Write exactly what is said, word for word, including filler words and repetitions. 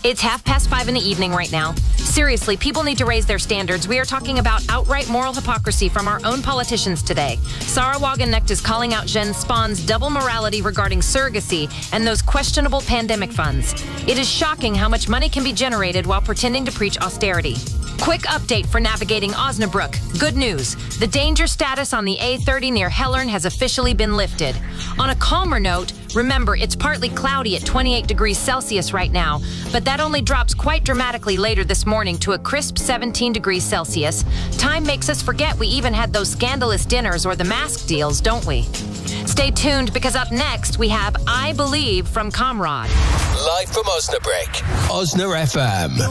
It's half past five in the evening right now. Seriously, people need to raise their standards. We are talking about outright moral hypocrisy from our own politicians today. Sarah Wagenknecht is calling out Jens Spahn's double morality regarding surrogacy and those questionable pandemic funds. It is shocking how much money can be generated while pretending to preach austerity. Quick update for navigating Osnabrück. Good news. The danger status on the A thirty near Hellern has officially been lifted. On a calmer note, remember, it's partly cloudy at twenty-eight degrees Celsius right now, but that only drops quite dramatically later this morning to a crisp seventeen degrees Celsius. Time makes us forget we even had those scandalous dinners or the mask deals, don't we? Stay tuned, because up next we have I Believe from Comrade. Live from Osnabrück, Osna F M.